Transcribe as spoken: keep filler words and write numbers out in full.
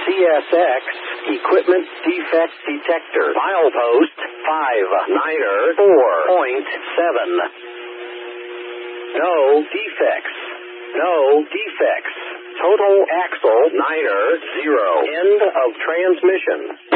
C S X Equipment Defect Detector. Milepost five niner four point seven. No defects. No defects. Total axle niner zero. End of transmission.